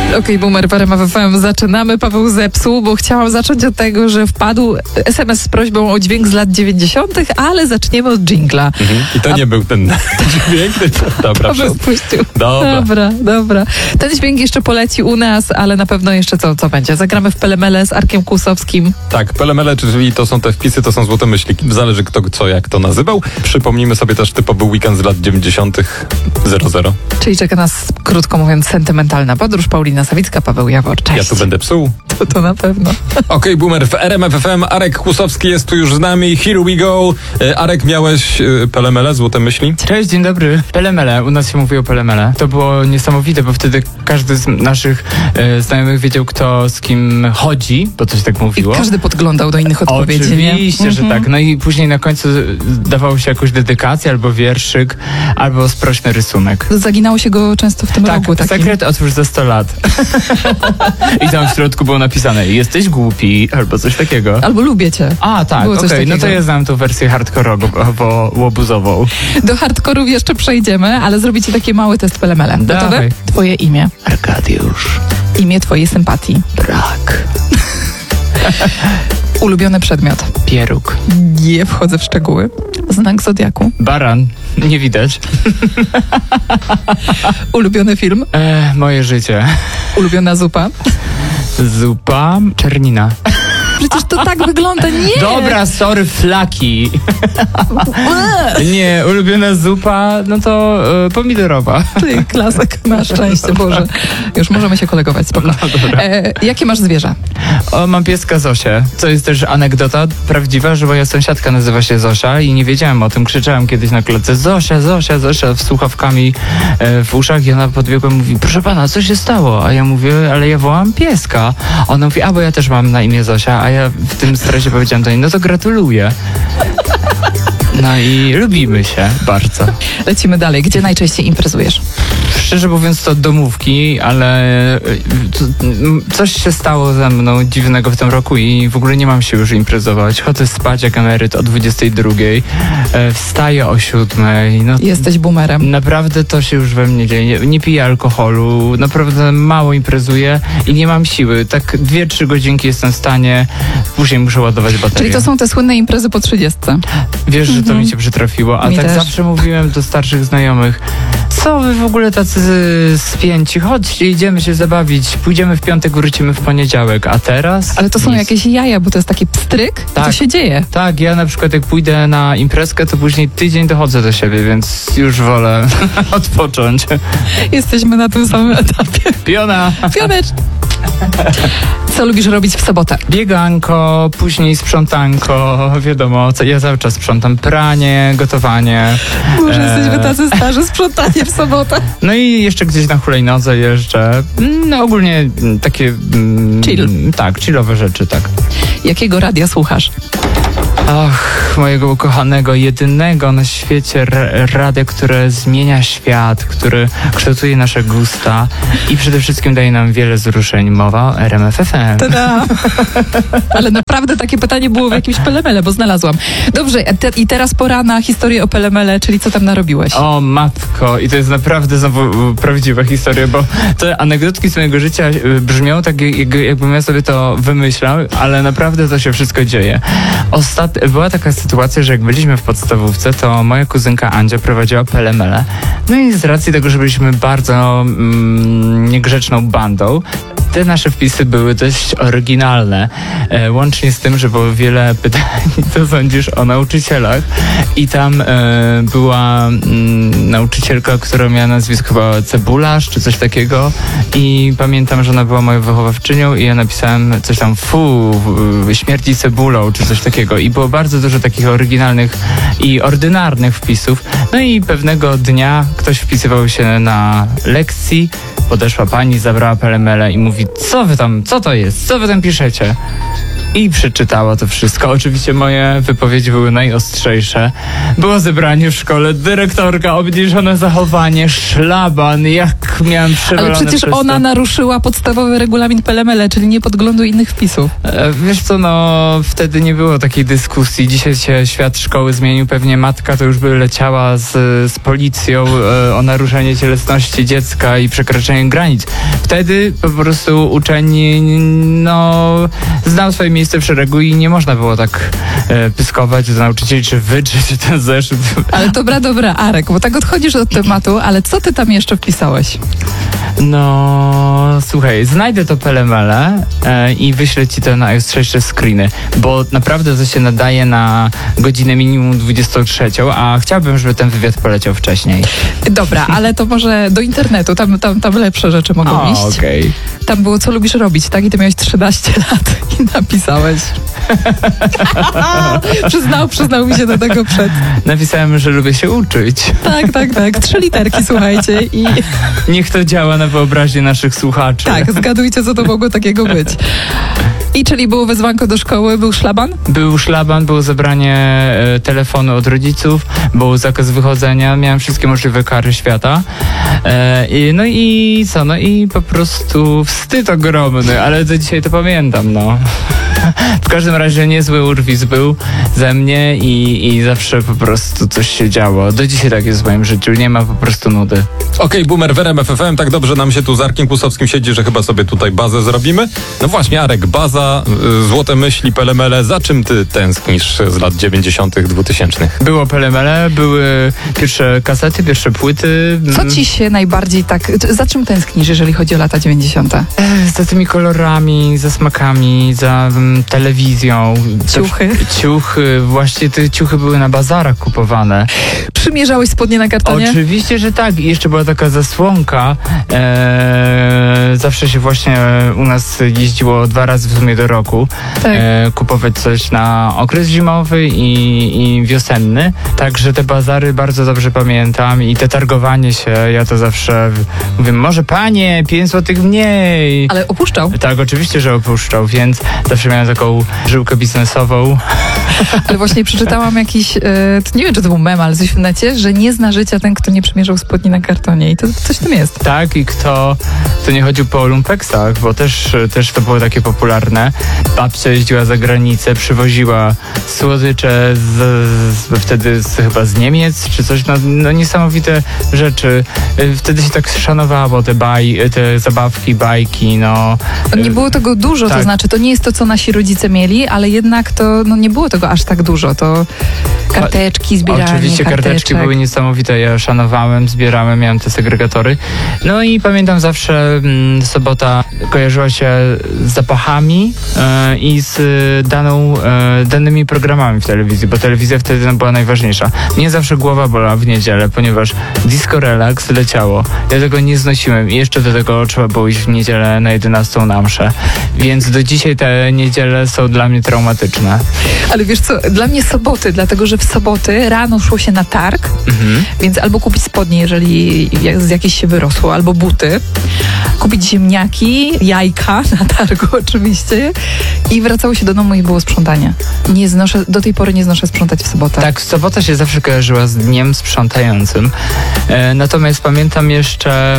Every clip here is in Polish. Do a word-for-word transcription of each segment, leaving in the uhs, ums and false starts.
Okej, okay, Boomer w R M F F M zaczynamy. Paweł zepsuł, bo chciałam zacząć od tego, że wpadł es em es z prośbą o dźwięk z lat dziewięćdziesiątych, ale zaczniemy od dżingla. Mhm. I to A... nie był ten dźwięk. Dobra, Paweł puścił. Dobra. dobra, dobra. Ten dźwięk jeszcze poleci u nas, ale na pewno jeszcze co, co będzie? Zagramy w Pelemele z Arkiem Kłusowskim. Tak, Pelemele, czyli to są te wpisy, to są złote myśli. Zależy kto co jak to nazywał. Przypomnijmy sobie też typowy weekend z lat dziewięćdziesiątych zero zero. Czyli czeka nas, krótko mówiąc, sentymentalna podróż. Paulina Sawicka, Paweł Jawor. Cześć. Ja tu będę psuł. To, to na pewno. Okej, okay, Boomer w R M F F M. Arek Kłusowski jest tu już z nami. Here we go. Arek, miałeś Pelemele, złote myśli? Cześć, dzień dobry. Pelemele, u nas się mówi o Pelemele. To było niesamowite, bo wtedy każdy z naszych e, znajomych wiedział, kto z kim chodzi, bo coś tak mówiło. I każdy podglądał do innych odpowiedzi. Oczywiście, nie? że mhm. tak. No i później na końcu dawało się jakąś dedykację, albo wierszyk, albo sprośny rysunek. Zaginało się go często w tym tak, rogu. Tak, sekret otwórz za sto lat. I tam w środku było napisane, jesteś głupi, albo coś takiego. Albo lubię cię. A, tak, okej, okay. No to ja znam tą wersję hardkorowo-łobuzową. Do hardkorów jeszcze przejdziemy, ale zrobicie taki mały test Pelemele. Gotowe? Dawaj. Twoje imię. Arkadiusz. Imię twojej sympatii. Brak. Ulubiony przedmiot. Pieróg. Nie wchodzę w szczegóły. Znak zodiaku. Baran. Nie widać. Ulubiony film. E, moje życie. Ulubiona zupa. Zupa czernina. Przecież to tak wygląda, nie! Dobra, sorry, flaki. Nie, ulubiona zupa, no to e, pomidorowa. Ty, klasyk, na szczęście, Boże. Już możemy się kolegować, spoko. No, e, jakie masz zwierzę? O, mam pieska Zosię. To jest też anegdota prawdziwa, że moja sąsiadka nazywa się Zosia i nie wiedziałem o tym. Krzyczałem kiedyś na klatce Zosia, Zosia, Zosia z słuchawkami e, w uszach i ona podbiegła i mówi, proszę pana, co się stało? A ja mówię, ale ja wołam pieska. Ona mówi, a bo ja też mam na imię Zosia, a ja w tym stresie powiedziałem do niej, no to gratuluję. No i lubimy się bardzo. Lecimy dalej. Gdzie najczęściej imprezujesz? Szczerze mówiąc to domówki, ale coś się stało ze mną dziwnego w tym roku i w ogóle nie mam się już imprezować. Chodzę spać jak emeryt o dwudziestej drugiej, wstaję o siódmej. No, jesteś boomerem. Naprawdę to się już we mnie dzieje. Nie, nie piję alkoholu, naprawdę mało imprezuję i nie mam siły. Tak dwie, trzy godzinki jestem w stanie, później muszę ładować baterię. Czyli to są te słynne imprezy po trzydziestce. Wiesz, że to mi się przytrafiło, a mi tak też. Zawsze mówiłem do starszych znajomych, co wy w ogóle tacy spięci, chodźcie, idziemy się zabawić, pójdziemy w piątek, wrócimy w poniedziałek, a teraz? Ale to są nic. jakieś jaja, bo to jest taki pstryk, tak, co się dzieje. Tak, ja na przykład jak pójdę na imprezkę, to później tydzień dochodzę do siebie, więc już wolę odpocząć. Jesteśmy na tym samym etapie. Piona! Pionecz! Co lubisz robić w sobotę? Bieganko, później sprzątanko, wiadomo, co ja cały czas sprzątam, pranie, gotowanie. Może e... jesteśmy tacy starzy, sprzątanie w sobotę. No i jeszcze gdzieś na hulajnodze jeżdżę. No ogólnie takie... Chill. Tak, chillowe rzeczy, tak. Jakiego radia słuchasz? Ach, mojego ukochanego, jedynego na świecie r- radia, które zmienia świat, który kształtuje nasze gusta i przede wszystkim daje nam wiele wzruszeń. Mowa o R M F F M. Tada! Ale naprawdę takie pytanie było w jakimś Pelemele, bo znalazłam. Dobrze, te, i teraz pora na historię o Pelemele, czyli co tam narobiłeś? O matko, i to jest naprawdę znowu prawdziwa historia, bo te anegdotki z mojego życia brzmią tak, jak, jakbym ja sobie to wymyślał, ale naprawdę to się wszystko dzieje. Ostat... Była taka sytuacja, że jak byliśmy w podstawówce, to moja kuzynka Andzia prowadziła Pelemele. No i z racji tego, że byliśmy bardzo mm, niegrzeczną bandą, te nasze wpisy były dość oryginalne. E, łącznie z tym, że było wiele pytań, co sądzisz o nauczycielach. I tam e, była mm, nauczycielka, która miała nazwisko chyba Cebularz, czy coś takiego. I pamiętam, że ona była moją wychowawczynią i ja napisałem coś tam fu, śmierci cebulą, czy coś takiego. I było bardzo dużo takich oryginalnych i ordynarnych wpisów. No i pewnego dnia ktoś wpisywał się na lekcji, podeszła pani, zabrała Pelemele i mówi, co wy tam, co to jest, co wy tam piszecie? i przeczytała to wszystko. Oczywiście moje wypowiedzi były najostrzejsze. Było zebranie w szkole, dyrektorka, obniżone zachowanie, szlaban, jak miałem przewalone Ale przecież przez to. ona naruszyła podstawowy regulamin P L M L, czyli nie podglądu innych wpisów. E, Wiesz co, no wtedy nie było takiej dyskusji. Dzisiaj się świat szkoły zmienił. Pewnie matka to już by leciała z, z policją e, o naruszenie cielesności dziecka i przekroczenie granic. Wtedy po prostu uczeń no, znał swoje miejsce w szeregu i nie można było tak e, pyskować do nauczycieli, czy wydrzeć ten zeszyt. Ale dobra, dobra, Arek, bo tak odchodzisz od tematu, ale co ty tam jeszcze wpisałeś? No, słuchaj, znajdę to P L M L e, i wyślę ci te najostrzejsze screeny, bo naprawdę to się nadaje na godzinę minimum dwudziestą trzecią, a chciałbym, żeby ten wywiad poleciał wcześniej. Dobra, ale to może do internetu, tam, tam, tam lepsze rzeczy mogą O, iść. okej. Tam było, co lubisz robić, tak? I ty miałeś trzynaście lat i napisałeś. przyznał, przyznał mi się do tego przed. Napisałem, że lubię się uczyć. Tak, tak, tak. Trzy literki, słuchajcie. I Niech to działa na wyobraźnię naszych słuchaczy. tak, zgadujcie, co to mogło takiego być. I czyli było wezwanko do szkoły, był szlaban? Był szlaban, było zabranie e, telefonu od rodziców, był zakaz wychodzenia, miałem wszystkie możliwe kary świata. E, i, no i co, no i po prostu wstyd ogromny, ale do dzisiaj to pamiętam, no. W każdym razie niezły urwis był ze mnie i, i zawsze po prostu coś się działo. Do dzisiaj tak jest w moim życiu, nie ma po prostu nudy. Okej, okay, Boomer w R M F F M, tak dobrze nam się tu z Arkiem Kłusowskim siedzi, że chyba sobie tutaj bazę zrobimy. No właśnie, Arek, baza, y, złote myśli, P L M L, za czym ty tęsknisz z lat dziewięćdziesiątych, dwutysięcznych? Było P L M L, były pierwsze kasety, pierwsze płyty. Co ci się najbardziej tak... Za czym tęsknisz, jeżeli chodzi o lata dziewięćdziesiąte? Ech, za tymi kolorami, za smakami, za um, telewizją. Ciuchy. Za, ciuchy, właśnie te ciuchy były na bazarach kupowane. Przymierzałeś spodnie na kartonie? Oczywiście, że tak. I jeszcze była taka zasłonka. E, zawsze się właśnie u nas jeździło dwa razy w sumie do roku. Tak. E, kupować coś na okres zimowy i, i wiosenny. Także te bazary bardzo dobrze pamiętam i te targowanie się, ja to zawsze mówię, może panie, pięć złotych mniej. Ale opuszczał. Tak, oczywiście, że opuszczał, więc zawsze miałem taką żyłkę biznesową. Ale właśnie przeczytałam jakiś, e, to nie wiem, czy to był mem, ale coś w necie, że nie zna życia ten, kto nie przymierzał spodni na kartonie. I to coś w tym jest. Tak, i kto, kto nie chodził po lumpeksach, bo też, też to było takie popularne. Babcia jeździła za granicę, przywoziła słodycze z, z, wtedy z, chyba z Niemiec, czy coś, no, no niesamowite rzeczy. Wtedy się tak szanowało te, baj, te zabawki, bajki, no. Nie było tego dużo, tak. To znaczy, to nie jest to, co nasi rodzice mieli, ale jednak to no, nie było tego aż tak dużo. To karteczki, zbieranie Oczywiście karteczek. karteczki były niesamowite, ja szanowałem, zbierałem, miałem te segregatory. No i pamiętam zawsze mm, sobota kojarzyła się z zapachami e, i z daną, e, danymi programami w telewizji, bo telewizja wtedy no, była najważniejsza. Mnie zawsze głowa bolała w niedzielę, ponieważ Disco Relax leciało. Ja tego nie znosiłem i jeszcze do tego trzeba było iść w niedzielę na jedenastą na mszę. Więc do dzisiaj te niedziele są dla mnie traumatyczne. Ale wiesz co, dla mnie soboty, dlatego że w soboty rano szło się na targ, Mhm. więc albo kupić spodnie, jeżeli jak- z jakieś się wyrosło, albo buty, kupić ziemniaki, jajka na targu oczywiście i wracało się do domu i było sprzątanie. Nie znoszę, do tej pory nie znoszę sprzątać w sobotę. Tak, sobota się zawsze kojarzyła z dniem sprzątającym. E, natomiast pamiętam jeszcze...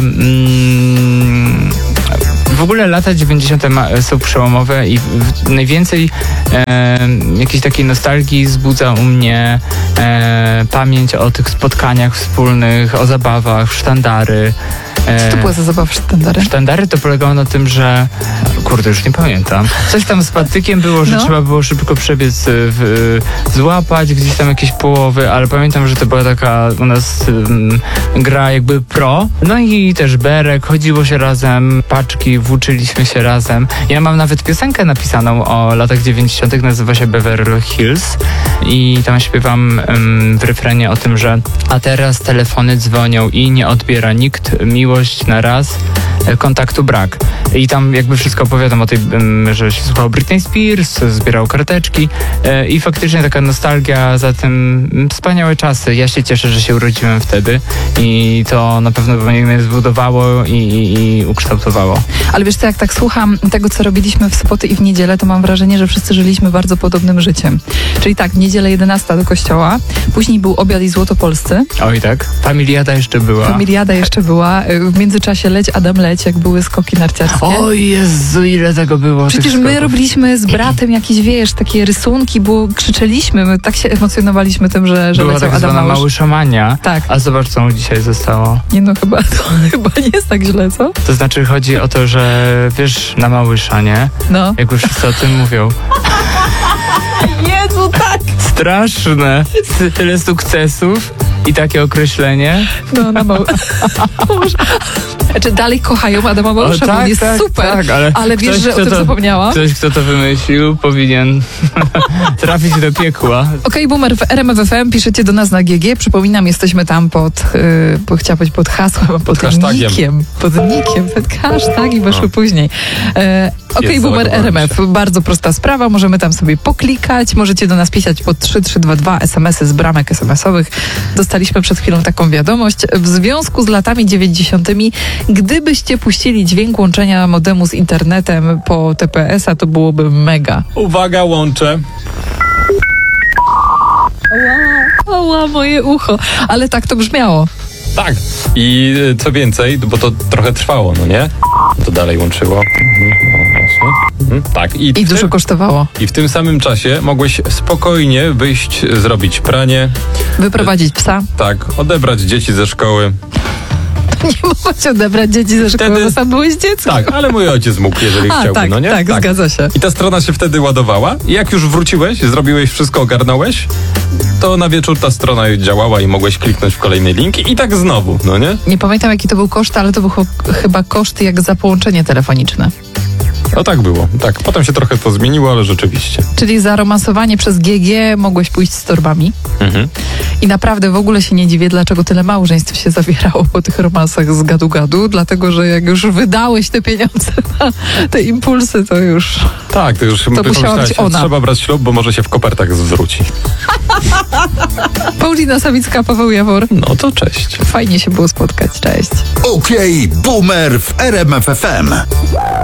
Mm, w ogóle lata dziewięćdziesiąte ma, są przełomowe i w, najwięcej e, jakiejś takiej nostalgii wzbudza u mnie e, pamięć o tych spotkaniach wspólnych, o zabawach, sztandary. E, Co to była za zabawa w sztandary? Sztandary to polegało na tym, że... Kurde, już nie pamiętam. Coś tam z patykiem było, że No. trzeba było szybko przebiec, w, złapać gdzieś tam jakieś połowy, ale pamiętam, że to była taka u nas um, gra jakby pro. No i też berek, chodziło się razem, paczki, włóczyliśmy się razem. Ja mam nawet piosenkę napisaną o latach dziewięćdziesiątych, nazywa się Beverly Hills i tam śpiewam um, w refrenie o tym, że a teraz telefony dzwonią i nie odbiera nikt, miłość na raz. e, kontaktu brak. I tam jakby wszystko opowiadam o tej, em, że się słuchał Britney Spears, zbierał karteczki e, i faktycznie taka nostalgia za tym mm, wspaniałe czasy. Ja się cieszę, że się urodziłem wtedy i to na pewno mnie zbudowało i, i, i ukształtowało. Ale wiesz co, jak tak słucham tego, co robiliśmy w soboty i w niedzielę, to mam wrażenie, że wszyscy żyliśmy bardzo podobnym życiem. Czyli tak, w niedzielę jedenasta do kościoła, później był obiad i złotopolscy, Oj tak, familiada jeszcze była. familiada jeszcze była, w międzyczasie leć Adam leć, jak były skoki narciarskie. O Jezu, ile tego było. Przecież tych my skoków. robiliśmy z bratem jakieś, wiesz, takie rysunki, bo krzyczeliśmy, my tak się emocjonowaliśmy tym, że, że Była leciał tak Adam zwana Małysz. Małyszomania. Tak. A zobacz, co mu dzisiaj zostało. Nie no, chyba, to chyba nie jest tak źle, co? To znaczy chodzi o to, że wiesz, na Małysza, nie? No. Jak już wszyscy o tym mówią. Jezu, tak! Straszne. Tyle sukcesów i takie określenie. No, na mały... Boże. Czy dalej kochają Adama Małysza, bo on jest super, tak, ale, ale wiesz, ktoś, że o kto tym to, zapomniałam? Ktoś, kto to wymyślił, powinien trafić do piekła. Okej, Boomer w R M F F M, piszecie do nas na G G. Przypominam, jesteśmy tam pod, yy, po, chciała powiedzieć pod hasłem, a pod hashtagiem. nikiem. Pod nikiem, pod hashtagi weszły No. później. E, Okej, Jest Boomer R M F, zalogowałem bardzo prosta sprawa, możemy tam sobie poklikać, możecie do nas pisać pod trzy trzy dwa dwa es em esy z bramek es em esowych. Dostaliśmy przed chwilą taką wiadomość. W związku z latami dziewięćdziesiątymi, gdybyście puścili dźwięk łączenia modemu z internetem po T P S a, to byłoby mega. Uwaga, łączę. Oła, moje ucho. Ale tak to brzmiało. Tak. I y, co więcej, bo to trochę trwało, no nie? To dalej łączyło. Mhm, no, właśnie. Mhm, tak. I, I w dużo tym, kosztowało. I w tym samym czasie mogłeś spokojnie wyjść, zrobić pranie, Wyprowadzić psa. tak, odebrać dzieci ze szkoły. Nie mogłaś odebrać dzieci ze szkoły, Wtedy- bo sam byłeś dzieckiem. Tak, ale mój ojciec mógł, jeżeli A, chciałby, tak, no nie? tak, zgadza się. I ta strona się wtedy ładowała i jak już wróciłeś, zrobiłeś wszystko, ogarnąłeś, to na wieczór ta strona działała i mogłeś kliknąć w kolejny link i tak znowu, no nie? Nie pamiętam, jaki to był koszt, ale to był cho- chyba koszt jak za połączenie telefoniczne. No tak było, tak. Potem się trochę to zmieniło, ale rzeczywiście. Czyli za romansowanie przez G G mogłeś pójść z torbami. Mhm. I naprawdę w ogóle się nie dziwię, dlaczego tyle małżeństw się zawierało po tych romansach z gadu-gadu, dlatego, że jak już wydałeś te pieniądze na te impulsy, to już... Tak, to już musiała pomyślałeś, być ona. trzeba brać ślub, bo może się w kopertach zwróci. Paulina Sawicka, Paweł Jawor. No to cześć. Fajnie się było spotkać. Cześć. Okej, Boomer w R M F F M.